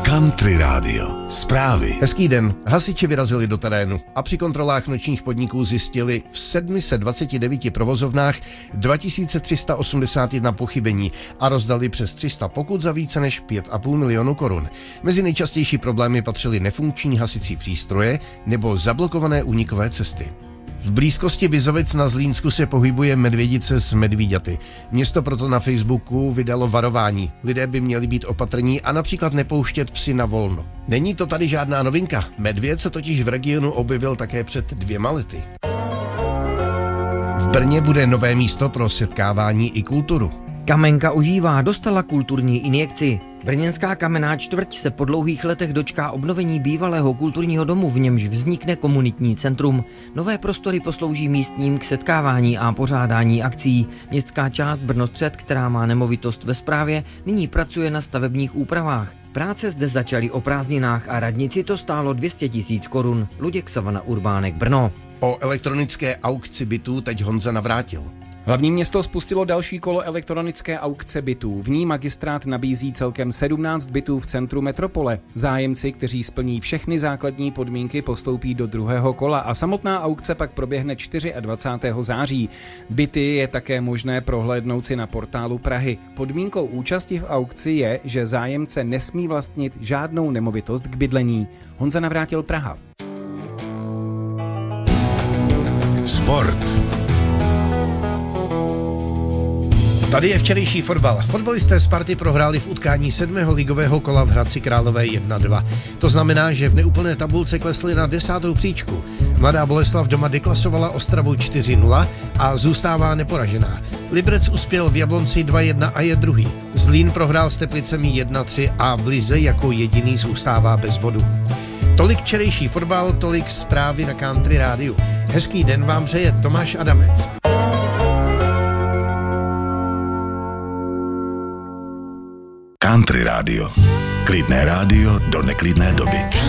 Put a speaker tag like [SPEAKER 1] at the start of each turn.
[SPEAKER 1] Country Radio. Zprávy.
[SPEAKER 2] Hezký den. Hasiči vyrazili do terénu a při kontrolách nočních podniků zjistili v 729 provozovnách 2381 pochybení a rozdali přes 300 pokut za více než 5,5 milionu korun. Mezi nejčastější problémy patřily nefunkční hasicí přístroje nebo zablokované únikové cesty. V blízkosti Vizovic na Zlínsku se pohybuje medvědice s medvíďaty. Město proto na Facebooku vydalo varování. Lidé by měli být opatrní a například nepouštět psy na volno. Není to tady žádná novinka. Medvěd se totiž v regionu objevil také před 2 lety. V Brně bude nové místo pro setkávání i kulturu.
[SPEAKER 3] Kamenka ožívá, dostala kulturní injekci. Brněnská kamenná čtvrť se po dlouhých letech dočká obnovení bývalého kulturního domu, v němž vznikne komunitní centrum. Nové prostory poslouží místním k setkávání a pořádání akcí. Městská část Brno-střed, která má nemovitost ve správě, nyní pracuje na stavebních úpravách. Práce zde začaly o prázdninách a radnici to stálo 200 000 korun. Luděk Savana, Urbánek, Brno.
[SPEAKER 2] O elektronické aukci bytů teď Honza Navrátil.
[SPEAKER 4] Hlavní město spustilo další kolo elektronické aukce bytů. V ní magistrát nabízí celkem 17 bytů v centru metropole. Zájemci, kteří splní všechny základní podmínky, postoupí do druhého kola a samotná aukce pak proběhne 24. září. Byty je také možné prohlédnout si na portálu Prahy. Podmínkou účasti v aukci je, že zájemce nesmí vlastnit žádnou nemovitost k bydlení. Honza Navrátil, Praha.
[SPEAKER 1] Sport.
[SPEAKER 2] Tady je včerejší fotbal. Fotbalisté Sparty prohráli v utkání 7. ligového kola v Hradci Králové 1-2. To znamená, že v neúplné tabulce klesli na 10. příčku. Mladá Boleslav doma deklasovala Ostravu 4-0 a zůstává neporažená. Liberec uspěl v Jablonci 2-1 a je druhý. Zlín prohrál s Teplicemi 1-3 a v lize jako jediný zůstává bez bodu. Tolik včerejší fotbal, tolik zprávy na Country Rádiu. Hezký den vám přeje Tomáš Adamec.
[SPEAKER 1] Country Radio. Klidné rádio do neklidné doby.